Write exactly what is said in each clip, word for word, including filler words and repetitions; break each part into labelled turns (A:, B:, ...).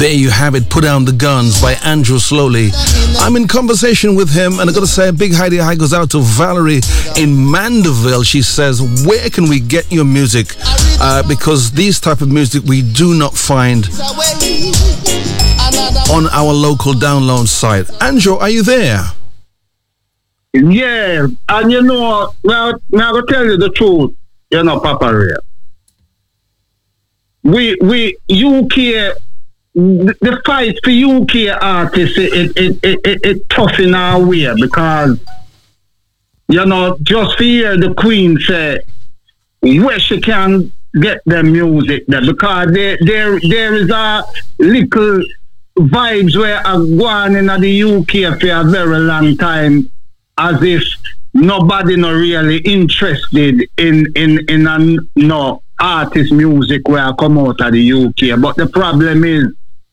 A: There you have it, Put Down the Guns by Andrew Slowly. I'm in conversation with him, and I gotta say a big hi hi goes out to Valerie in Mandeville. She says, where can we get your music? Uh, because these type of music we do not find on our local download site. Andrew, are you there?
B: Yeah, and you know, now, now I'm going to tell you the truth, you know, Papa Ray. We, we, U K, the, the fight for U K artists, it, it, it, it, it tough in our way because, you know, just for hear the Queen say, where she can get the music there, because there, there, there is a little vibes where I've gone in the U K for a very long time, as if nobody not really interested in in in a no artist music where I come out of the U K. But the problem is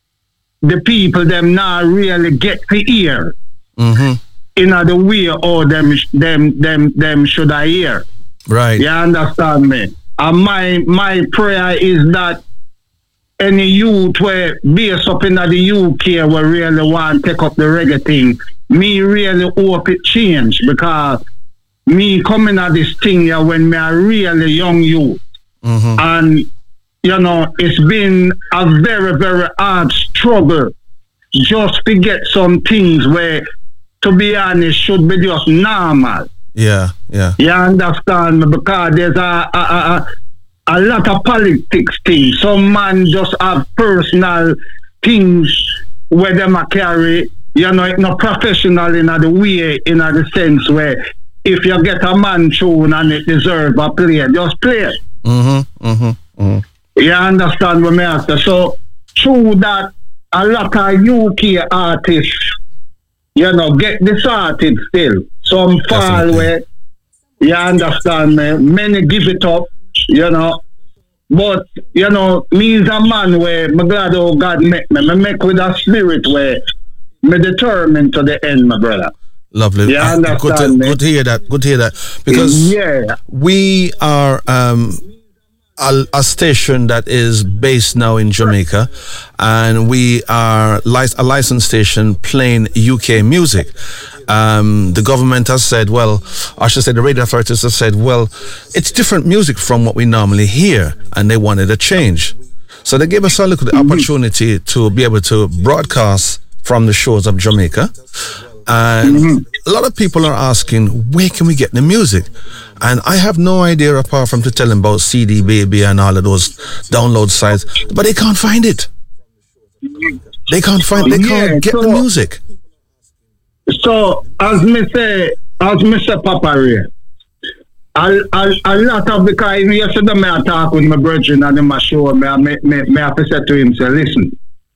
B: the people them not really get to hear
A: mm-hmm.
B: in the way or them them them them should I hear.
A: Right.
B: You understand me? And my my prayer is that any youth where based up in the U K will really want to take up the reggae thing, me really hope it change, because me coming at this thing here when me a really young youth,
A: mm-hmm.
B: and you know it's been a very very hard struggle just to get some things where, to be honest, should be just normal.
A: Yeah, yeah.
B: You understand me? Because there's a a, a, a lot of politics things. Some man just have personal things where them a carry. You know, it's not professional in the way, in the sense where if you get a man tune and it deserve a play, just play it.
A: Mm-hmm, mm-hmm, mm-hmm.
B: You understand what I say? So, through that, a lot of U K artists, you know, get disheartened still. Some fall where, you understand me, many give it up, you know. But, you know, me is a man where, my glad oh God make me, I make with a spirit where me determined to the end, my brother.
A: Lovely.
B: You
A: uh,
B: understand
A: good, to,
B: me?
A: good to hear that. Good to hear that. Because
B: yeah.
A: we are um, a, a station that is based now in Jamaica, and we are li- a licensed station playing U K music. Um, the government has said, well, I should say the radio authorities have said, well, it's different music from what we normally hear, and they wanted a change. So they gave us a look at the mm-hmm. opportunity to be able to broadcast from the shores of Jamaica. And mm-hmm. a lot of people are asking, where can we get the music? And I have no idea apart from to tell them about C D Baby and all of those download sites, but they can't find it. They can't find, they can't yeah, get so, the music.
B: So, as me say, as me say, Papa Ray, a, a, a lot of the kind, yesterday I talk with my brethren and in my show, me, me, me, me have to say to him, say, listen,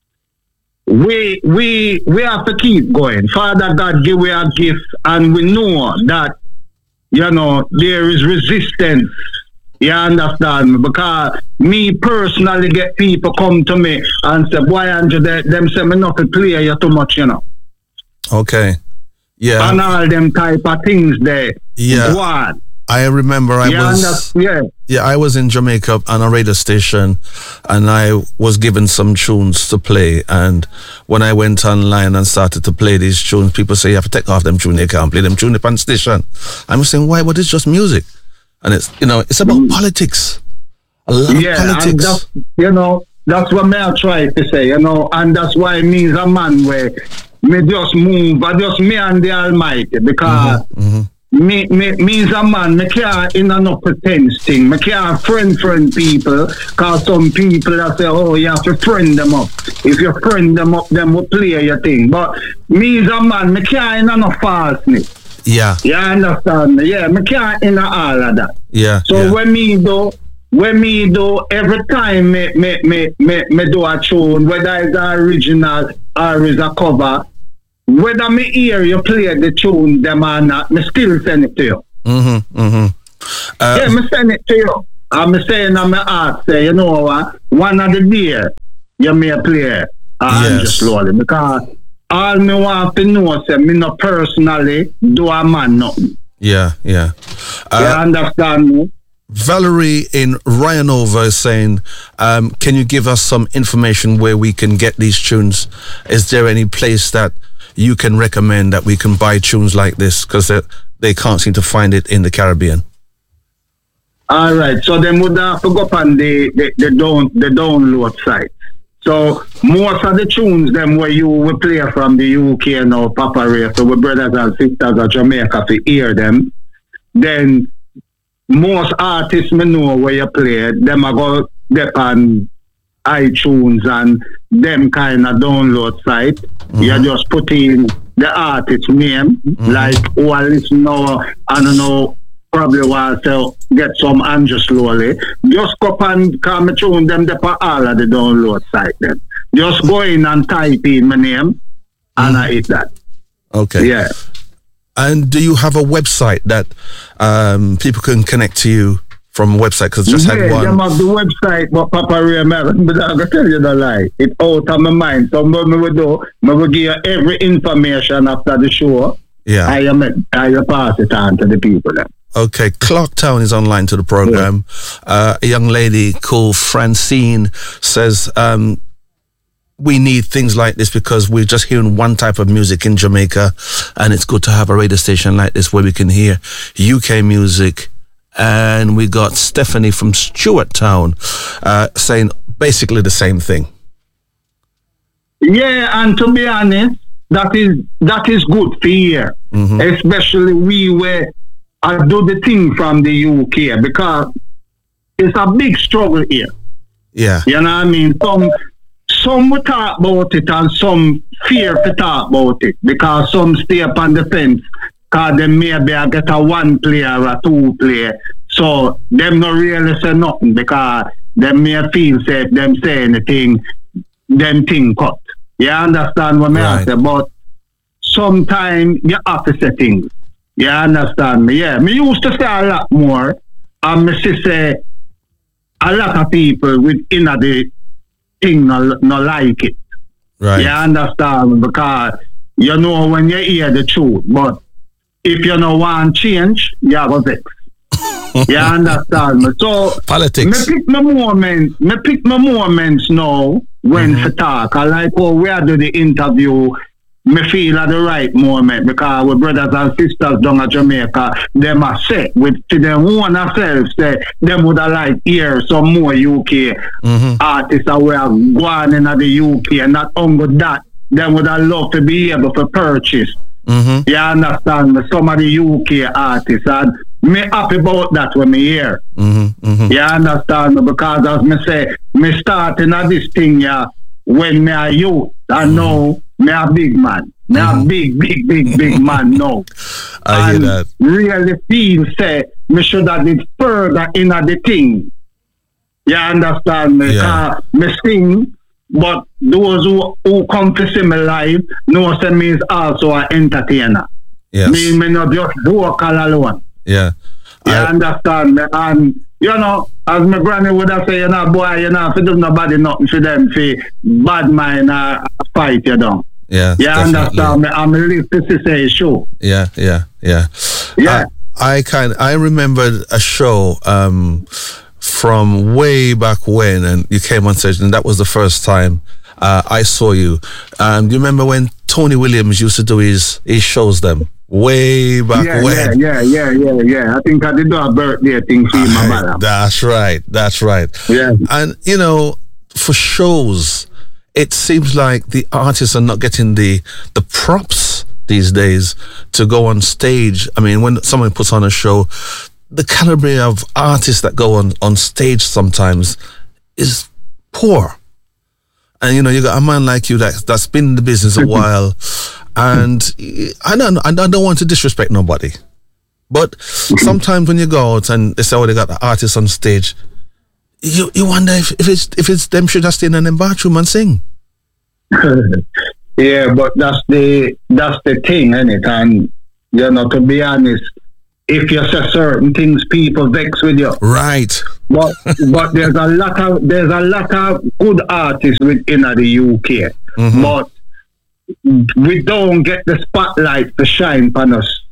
B: We we we have to keep going. Father God give we a gift, and we know that, you know, there is resistance. You understand me? Because me personally get people come to me and say, boy, Andrew, they, them say me not to play you too much, you know.
A: Okay. Yeah.
B: And all them type of things there.
A: Yeah.
B: What?
A: I remember I
B: you
A: was
B: yeah.
A: yeah, I was in Jamaica on a radio station, and I was given some tunes to play, and when I went online and started to play these tunes, people say you have to take off them tunes, you can't play them tunes upon station. I'm saying, why? But it's just music. And it's, you know, it's about mm. politics. A lot
B: yeah,
A: of politics.
B: That's, you know, that's what me I try to say, you know, and that's why me is a man where me just move, but just me and the Almighty, because
A: mm-hmm, mm-hmm.
B: Me, me, me is a man, me can't in a no pretense thing. Me can't friend friend people, cause some people that say, oh, you have to friend them up. If you friend them up, then will play your thing. But me is a man, me can't in a no falseness.
A: Yeah.
B: You understand me? Yeah, me can't in a all of that.
A: Yeah.
B: So
A: yeah.
B: when me do, when me do, every time me, me, me, me, me do a tune, whether it's an original or is a cover, whether me hear you play the tune, them or not, me still send it to you.
A: Mm-hmm, mm-hmm.
B: Uh, yeah, me send it to you. I'm saying on my heart, say, you know what, one of the day, you may play uh,
A: yes.
B: just slowly, because all me want to know, say, me not personally do a man nothing.
A: Yeah, yeah.
B: Uh, you understand me?
A: Valerie in Ryanova is saying, um, can you give us some information where we can get these tunes? Is there any place that you can recommend that we can buy tunes like this? Because they, they can't seem to find it in the Caribbean.
B: All right, so they would have to go up on the, the, the, down, the download site. So most of the tunes them where you will play from the U K now, Papa Ray, so we brothers and sisters of Jamaica to hear them. Then most artists me know where you play, them are go get on iTunes and them kind of download site. Mm-hmm. You just put in the artist name, mm-hmm. like who I listen now, I don't know, probably want to get some Andrew slowly. Just go up and come and tune them the all of the download site then. Just go in and type in my name and mm. I hit that.
A: Okay.
B: Yeah.
A: And do you have a website that um, people can connect to you from a website? Because just
B: yeah,
A: had one.
B: Yeah, have the website, but Papa Ray, but I'm going to tell you the lie. It's out of my mind. So what I will do, I will give you every information after the show.
A: Yeah.
B: I am I will pass it on to the people then.
A: Okay, Clarktown is online to the program. Yeah. Uh, a young lady called Francine says, um, we need things like this because we're just hearing one type of music in Jamaica, and it's good to have a radio station like this where we can hear U K music. And we got Stephanie from Stewarttown uh, saying basically the same thing.
B: Yeah, and to be honest, that is that is good to hear, mm-hmm. especially we were I do the thing from the U K because it's a big struggle here.
A: Yeah.
B: You know what I mean? Some some will talk about it and some fear to talk about it because some stay up on the fence because they maybe get a one player or a two player. So them not really say nothing because them may feel say if them say anything, them thing cut. You understand what I say? But sometimes you have to say things. You understand me? Yeah. Me used to say a lot more, and me say a lot of people within the thing no, no like it.
A: Right.
B: You understand? Because you know when you hear the truth, but if you no want change, you have a vex. You understand me? So
A: politics.
B: Me pick my moments. Me pick my moments now when mm-hmm. to talk. I like how we do the interview. Me feel at the right moment because we brothers and sisters down at Jamaica, them are set with to them own ourselves say them would have like hear some more U K mm-hmm. artists that were going in the U K and not only that, them would have loved to be able to purchase. Mm-hmm. You understand me? Some of the U K artists and me happy about that when me hear.
A: Mm-hmm. Mm-hmm.
B: You understand me? Because as me say, me starting at this thing yeah when me a youth and now me a big man. Me mm-hmm. a big, big, big, big man now.
A: I
B: and
A: hear that.
B: Really feel say me should have did further in the thing. You understand me?
A: Yeah.
B: Me sing, but those who, who come to see me live know say me is also an entertainer.
A: Yes.
B: Me, me not just vocal alone.
A: Yeah.
B: You
A: I,
B: understand me? And you know, as my granny would have said, you know, boy, you know, if you do nobody nothing for them, for bad mind uh, fight you down.
A: Yeah.
B: You definitely. Understand me? I'm live to say show.
A: Yeah, yeah, yeah.
B: Yeah.
A: I, I kind I remembered a show um, from way back when, and you came on stage, and that was the first time uh, I saw you. Um, do you remember when Tony Williams used to do his his shows them? Way back
B: yeah,
A: when.
B: Yeah, yeah, yeah, yeah, yeah. I think I did do a birthday thing for my mother.
A: That's right. That's right.
B: Yeah.
A: And, you know, for shows, it seems like the artists are not getting the the props these days to go on stage. I mean, when someone puts on a show, the caliber of artists that go on, on stage sometimes is poor. And, you know, you got a man like you that, that's been in the business a while. And I don't, I don't want to disrespect nobody, but sometimes when you go out and they say, "Oh, they got the artists on stage," you you wonder if, if it's if it's them should have stayed in the bathroom and sing.
B: Yeah, but that's the that's the thing, isn't it? And you know, to be honest, if you say certain things, people vex with you.
A: Right.
B: But but there's a lot of there's a lot of good artists within the U K, mm-hmm. but we don't get the spotlight to shine on us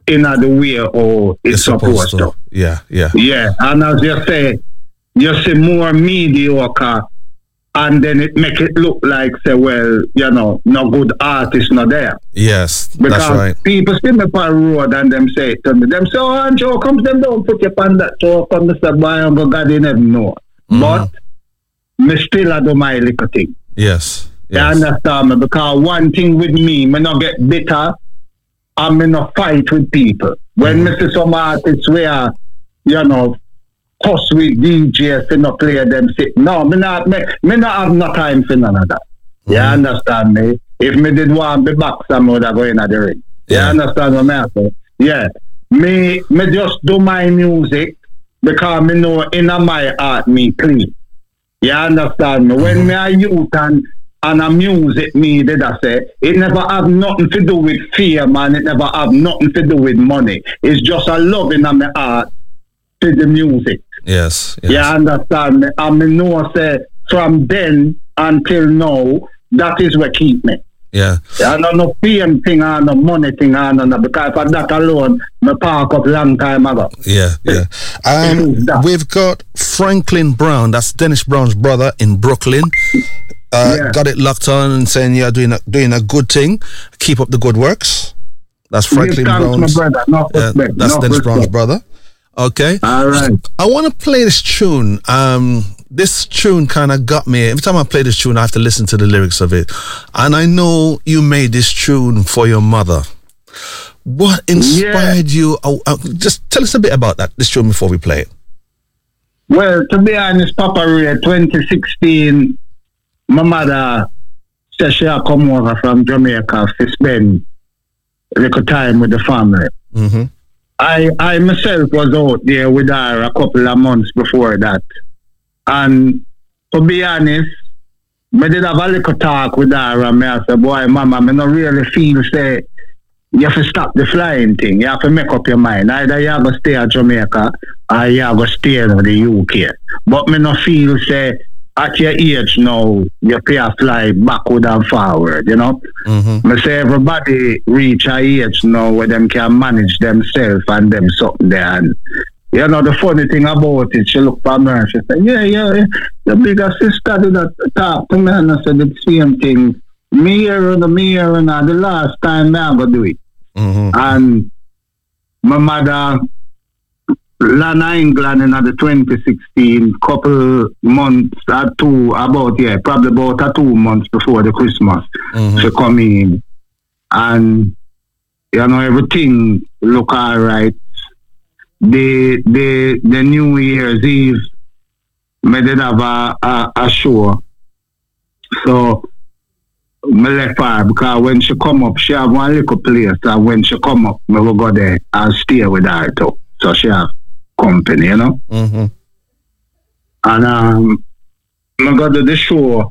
B: in the way or it's, it's supposed, supposed to. to.
A: Yeah, yeah.
B: Yeah, and as you say, you see more mediocre, and then it make it look like, say, well, you know, no good artist not there.
A: Yes,
B: because
A: that's right.
B: People see me on the road and them say to me, them say, oh, Joe, come them don't put you on that show, come Mister Boy, and go, God, they never know. Mm-hmm. But me still I do my little thing.
A: Yes. yes.
B: You understand me? Because one thing with me, me not get bitter, and me not fight with people. When mm-hmm. me see some artists where, you know, cuss with D Js to not play them sick. No, me not, me, me not have no time for none of that. Mm-hmm. You understand me? If me did want to be back, some would have go in the ring.
A: Yeah.
B: You understand what I say? Yeah. Me, me just do my music because me know in my heart me clean. You understand me? Mm-hmm. When me a youth and, and a music me did I say, it never have nothing to do with fear, man. It never have nothing to do with money. It's just a love in my heart to the music.
A: Yes, yes.
B: You understand me? And me know say from then until now, that is what keep me.
A: Yeah.
B: I don't know fame thing or no money thing or no, because for that alone, me park up long time ago.
A: Yeah, yeah. Um, we've got Franklin Brown, that's Dennis Brown's brother in Brooklyn. Uh, yeah. Got it locked on and saying you're doing a, doing a good thing. Keep up the good works. That's Franklin Brown's.
B: My brother. No
A: uh, that's
B: no
A: Dennis Brown's brother. Okay.
B: All right.
A: I want to play this tune. Um, this tune kind of got me. Every time I play this tune, I have to listen to the lyrics of it. And I know you made this tune for your mother. What inspired yeah. you? Oh, uh, just tell us a bit about that, this tune, before we play it.
B: Well, to be honest, Papa Ray, twenty sixteen, my mother said she had come over from Jamaica to spend a little time with the family.
A: Mm-hmm.
B: I, I myself was out there with her a couple of months before that. And to be honest, I did have a little talk with her and I said, boy, mama, I don't really feel say you have to stop the flying thing. You have to make up your mind. Either you have to stay at Jamaica or you have to stay in the U K. But I don't feel say at your age now, you can fly backward and forward, you know?
A: Mm-hmm.
B: I say everybody reach a age now where them can manage themselves and them something there. And, you know, the funny thing about it, she looked at me and she said, yeah, yeah, yeah. The bigger sister did that talk to me and I said the same thing. Me here and me here and the last time I ever do it.
A: Mm-hmm.
B: And my mother Lana England in the twenty sixteen, couple months or two, about, yeah, probably about a two months before the Christmas,
A: mm-hmm.
B: she come in. And, you know, everything look all right. The, the, the New Year's Eve, I did have a, a, a show. So, I left her because when she come up, she have one little place. And when she come up, I will go there and stay with her too. So she have company, you know.
A: Mm-hmm.
B: And um, I go to the show.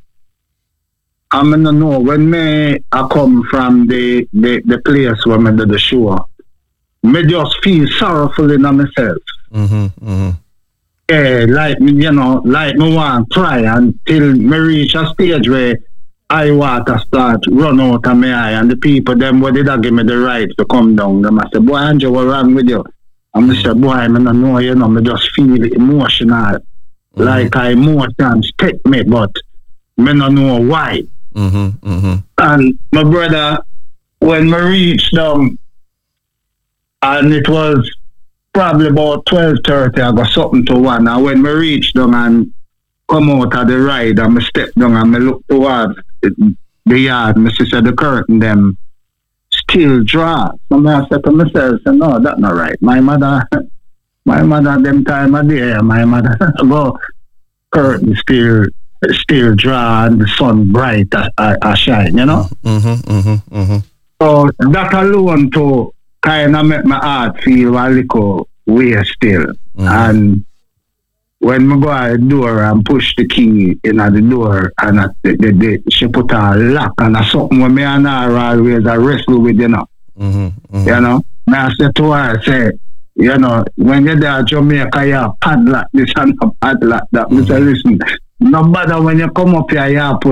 B: I don't know, when me I come from the, the, the place where I do the show, I just feel sorrowful in myself.
A: Mm-hmm, mm-hmm.
B: Yeah, like me, you know, like me want to cry until me reach a stage where I water start run out of my eye, and the people them what did I give me the right to come down. Them I say, boy, Andrew, what's wrong with you? And I say, boy, I don't know, you know, I just feel emotional. Mm-hmm. Like I emotions take me, but I don't know why.
A: Mm-hmm, mm-hmm.
B: And my brother, when we reached them, and it was probably about twelve thirty, I got something to one. And when we reached them and come out of the ride, and I step down and I look towards the, the yard, my sister, the curtain, them still draw. So I said to myself, no, that's not right. My mother, my mother, them time of day, my mother go curtain still, still draw and the sun bright a, a, a shine, you know?
A: Mm-hmm, mm-hmm, mm-hmm.
B: So that alone to kind of make my heart feel a little weird still.
A: Mm-hmm.
B: And when I go out the door and push the key in at the door and at the, the, the, she put a lock and a something when me and her always I wrestle with, you know.
A: Mm-hmm, mm-hmm.
B: You know? And I said to her, I say, you know, when you're there at Jamaica, you have padlock this and a padlock that. Mm-hmm. I say, listen, no matter when you come up here, you have put